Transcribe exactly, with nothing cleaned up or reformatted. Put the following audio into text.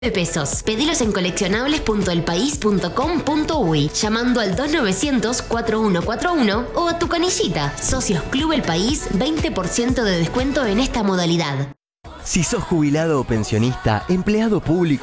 pesos. Pedilos en coleccionables punto el país punto com punto uy llamando al dos novecientos cuatro uno cuatro uno o a tu canillita. Socios Club El País, veinte por ciento de descuento en esta modalidad. Si sos jubilado o pensionista, empleado público